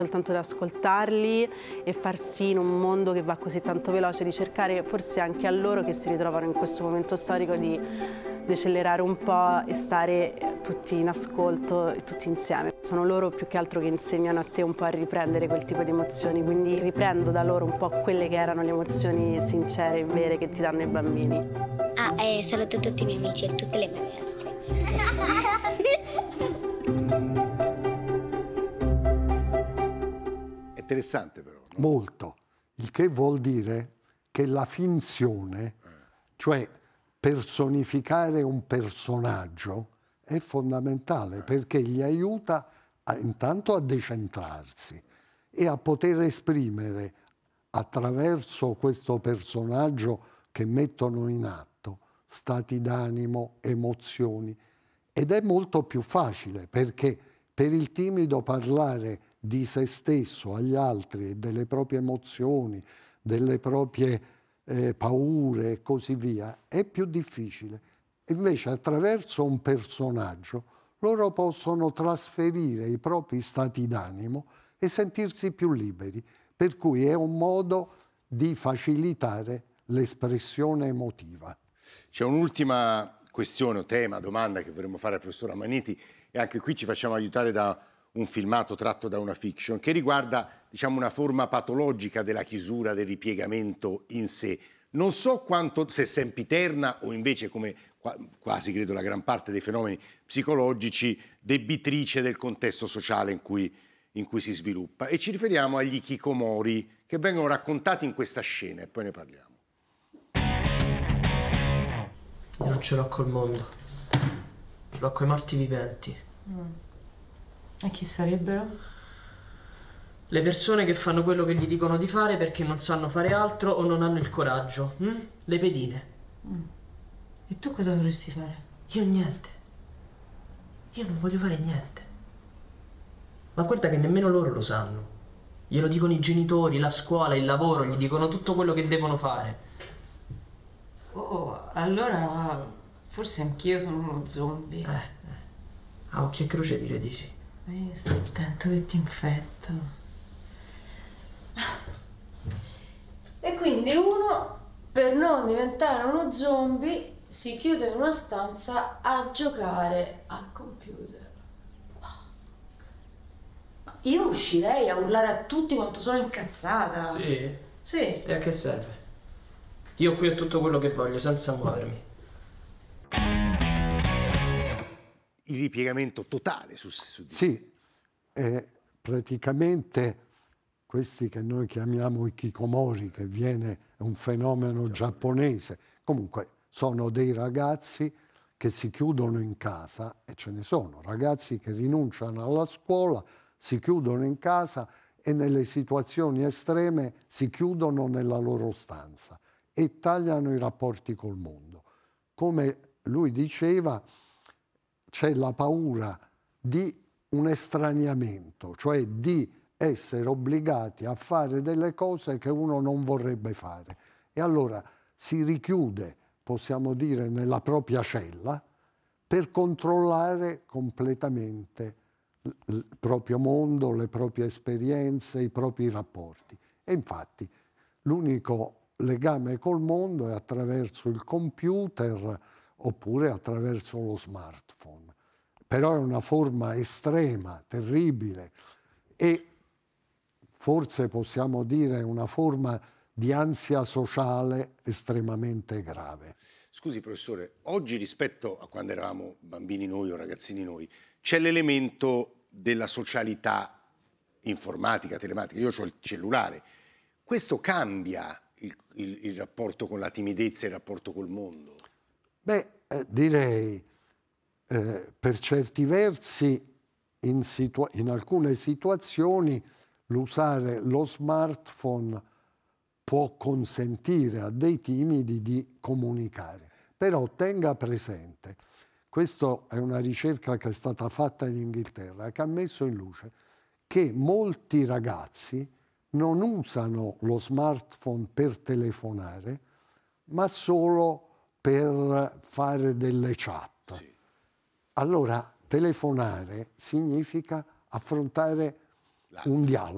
Soltanto di ascoltarli e far sì, in un mondo che va così tanto veloce, di cercare forse anche a loro che si ritrovano in questo momento storico di decelerare un po' e stare tutti in ascolto e tutti insieme. Sono loro più che altro che insegnano a te un po' a riprendere quel tipo di emozioni, quindi riprendo da loro un po' quelle che erano le emozioni sincere e vere che ti danno i bambini. Saluto tutti i miei amici e tutte le mie maestre. Interessante però, no? Molto, il che vuol dire che la finzione, cioè personificare un personaggio, è fondamentale perché gli aiuta intanto a decentrarsi e a poter esprimere attraverso questo personaggio che mettono in atto stati d'animo, emozioni. Ed è molto più facile perché per il timido parlare di se stesso agli altri e delle proprie emozioni, delle proprie paure e così via, è più difficile. Invece attraverso un personaggio loro possono trasferire i propri stati d'animo e sentirsi più liberi, per cui è un modo di facilitare l'espressione emotiva. C'è un'ultima questione o tema, domanda che vorremmo fare al professor Amaniti, e anche qui ci facciamo aiutare da un filmato tratto da una fiction che riguarda, diciamo, una forma patologica della chiusura, del ripiegamento in sé. Non so quanto, se sempiterna o invece, come quasi credo la gran parte dei fenomeni psicologici, debitrice del contesto sociale in cui si sviluppa. E ci riferiamo agli hikikomori che vengono raccontati in questa scena e poi ne parliamo. Io non ce l'ho col mondo, ce l'ho coi morti viventi. E chi sarebbero? Le persone che fanno quello che gli dicono di fare perché non sanno fare altro o non hanno il coraggio. Le pedine. E tu cosa vorresti fare? Io niente. Io non voglio fare niente. Ma guarda che nemmeno loro lo sanno. Glielo dicono i genitori, la scuola, il lavoro, gli dicono tutto quello che devono fare. Oh, allora forse anch'io sono uno zombie. A occhio e croce direi di sì. Stai attento che ti infetto. E quindi uno, per non diventare uno zombie, si chiude in una stanza a giocare al computer. Io uscirei a urlare a tutti quanto sono incazzata. Sì? Sì. E a che serve? Io qui ho tutto quello che voglio, senza muovermi. Il ripiegamento totale su di sé. Sì, praticamente questi che noi chiamiamo hikikomori, che è un fenomeno giapponese, comunque sono dei ragazzi che si chiudono in casa, e ce ne sono, ragazzi che rinunciano alla scuola, si chiudono in casa e nelle situazioni estreme si chiudono nella loro stanza e tagliano i rapporti col mondo. Come lui diceva, c'è la paura di un estraniamento, cioè di essere obbligati a fare delle cose che uno non vorrebbe fare. E allora si richiude, possiamo dire, nella propria cella per controllare completamente il proprio mondo, le proprie esperienze, i propri rapporti. E infatti l'unico legame col mondo è attraverso il computer oppure attraverso lo smartphone. Però è una forma estrema, terribile e forse possiamo dire una forma di ansia sociale estremamente grave. Scusi professore, oggi rispetto a quando eravamo bambini noi o ragazzini noi, c'è l'elemento della socialità informatica, telematica. Io ho il cellulare. Questo cambia il rapporto con la timidezza e il rapporto col mondo? Beh, direi per certi versi in alcune situazioni l'usare lo smartphone può consentire a dei timidi di comunicare. Però tenga presente, questa è una ricerca che è stata fatta in Inghilterra, che ha messo in luce che molti ragazzi non usano lo smartphone per telefonare, ma solo per fare delle chat. Sì. Allora, telefonare significa affrontare un dialogo.